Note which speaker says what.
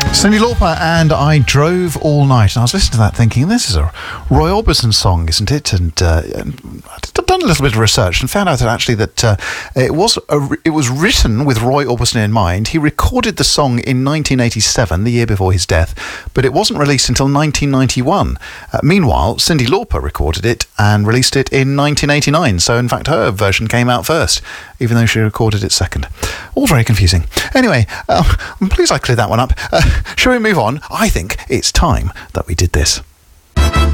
Speaker 1: Cyndi Lauper and I Drove All Night. And I was listening to that thinking, this is a Roy Orbison song, isn't it? And I've done a little bit of research and found out that actually it was written with Roy Orbison in mind. He recorded the song in 1987, the year before his death, but it wasn't released until 1991. Meanwhile, Cyndi Lauper recorded it and released it in 1989. So in fact, her version came out first, even though she recorded it second. All very confusing. Anyway, I'm pleased I cleared that one up. Shall we move on? I think it's time that we did this.